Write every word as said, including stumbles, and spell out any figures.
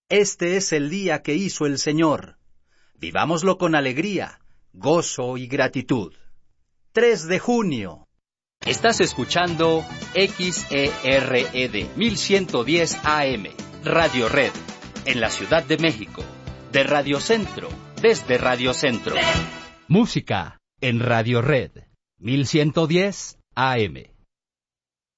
Este es el día que hizo el Señor. Vivámoslo con alegría, gozo y gratitud. tres de junio. Estás escuchando X E R E D mil ciento diez A M, Radio Red, en la Ciudad de México. De Radio Centro, desde Radio Centro. Música en Radio Red, mil ciento diez A M.